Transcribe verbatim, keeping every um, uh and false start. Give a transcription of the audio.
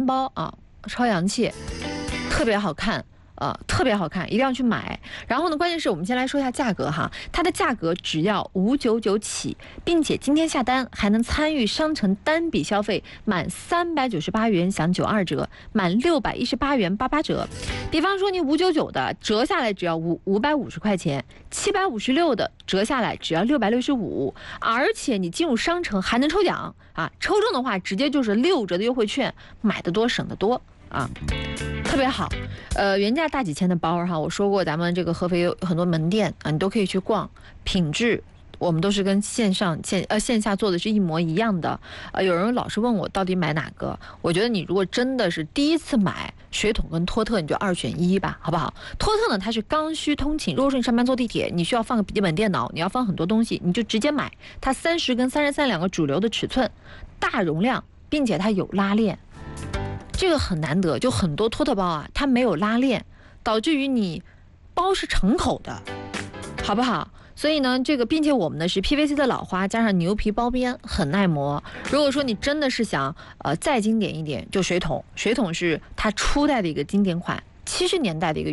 包啊，超洋气，特别好看。呃，特别好看，一定要去买。然后呢，关键是我们先来说一下价格哈，它的价格只要五九九起，并且今天下单还能参与商城单笔消费满三百九十八元享九二折，满六百一十八元八八折。比方说你五九九的折下来只要五五百五十块钱，七百五十六的折下来只要六百六十五，而且你进入商城还能抽奖啊，抽中的话直接就是六折的优惠券，买得多省得多啊。特别好，呃，原价大几千的包哈，我说过咱们这个合肥有很多门店啊，你都可以去逛，品质我们都是跟线上线呃线下做的是一模一样的。呃，有人老是问我到底买哪个，我觉得你如果真的是第一次买水桶跟托特，你就二选一吧，好不好？托特呢，它是刚需通勤，如果说你上班坐地铁，你需要放个笔记本电脑，你要放很多东西，你就直接买它三十跟三十三两个主流的尺寸，大容量，并且它有拉链。这个很难得，就很多托特包啊，它没有拉链，导致于你包是成口的，好不好？所以呢，这个并且我们呢是 P V C 的老花加上牛皮包边，很耐磨。如果说你真的是想呃再经典一点，就水桶，水桶是它初代的一个经典款，七十年代的一个。